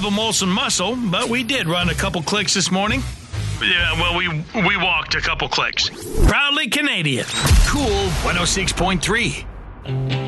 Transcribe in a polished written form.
have a Molson muscle, but we did run a couple clicks this morning. Yeah, well, we walked a couple clicks. Proudly Canadian. Cool 106.3.